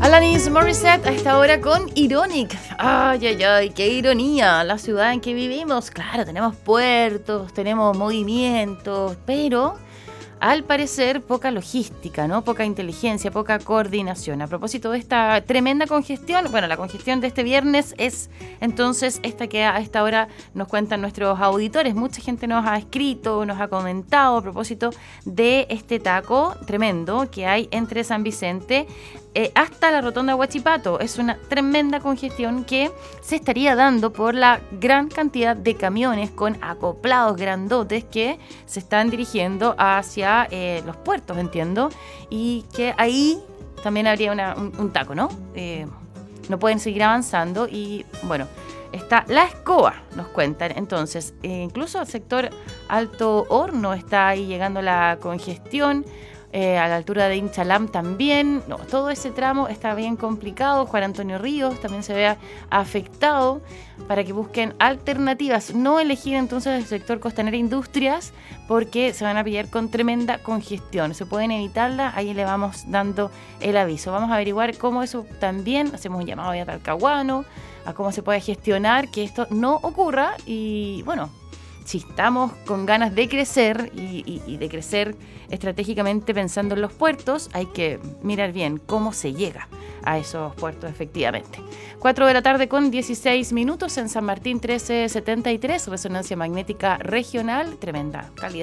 Alanis Morissette a esta hora con Ironic. Ay, ay, ay, qué ironía la ciudad en que vivimos. Claro, tenemos puertos, tenemos movimientos, pero al parecer poca logística, ¿no? Poca inteligencia, poca coordinación. A propósito de esta tremenda congestión, bueno, la congestión de este viernes es entonces esta que a esta hora nos cuentan nuestros auditores. Mucha gente nos ha escrito, nos ha comentado a propósito de este taco tremendo que hay entre San Vicente hasta la rotonda Huachipato. Es una tremenda congestión que se estaría dando por la gran cantidad de camiones con acoplados grandotes que se están dirigiendo hacia los puertos, entiendo, y que ahí también habría un taco, ¿no? No pueden seguir avanzando y, bueno, está La Escoba, nos cuentan. Entonces, incluso al sector Alto Horno está ahí llegando la congestión. A la altura de Inchalam también. No, todo ese tramo está bien complicado. Juan Antonio Ríos también se ve afectado, para que busquen alternativas. No elegir entonces el sector Costanera Industrias, porque se van a pillar con tremenda congestión. Se pueden evitarla, ahí le vamos dando el aviso. Vamos a averiguar cómo eso también, hacemos un llamado a Talcahuano, a cómo se puede gestionar que esto no ocurra. Y bueno, si estamos con ganas de crecer y de crecer estratégicamente pensando en los puertos, hay que mirar bien cómo se llega a esos puertos efectivamente. 4 de la tarde con 16 minutos en San Martín 1373, resonancia magnética regional, tremenda calidad.